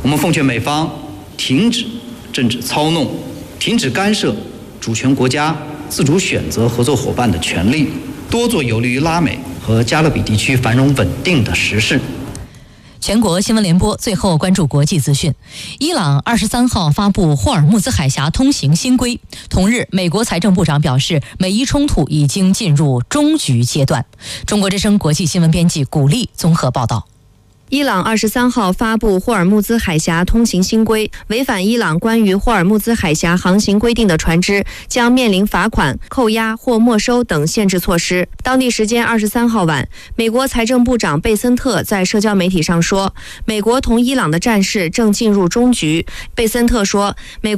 我们奉劝美方停止政治操弄，停止干涉主权国家自主选择合作伙伴的权利，多做有利于拉美和加勒比地区繁荣稳定的实事。 全国新闻联播最后关注国际资讯。伊朗23号发布霍尔木兹海峡通行新规。同日，美国财政部长表示，美伊冲突已经进入终局阶段。中国之声国际新闻编辑古丽综合报道。 伊朗23号发布霍尔木兹海峡通行新规，违反伊朗关于霍尔木兹海峡航行规定的船只将面临罚款、扣押或没收等限制措施。当地时间23号晚，美国财政部长贝森特在社交媒体上说，美国同伊朗的战事正进入终局。贝森特说，美国